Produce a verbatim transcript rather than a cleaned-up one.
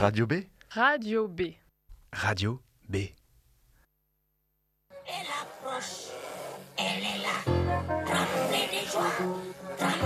Radio B. Radio B. Radio B. Elle approche, elle est là, remplie de joie.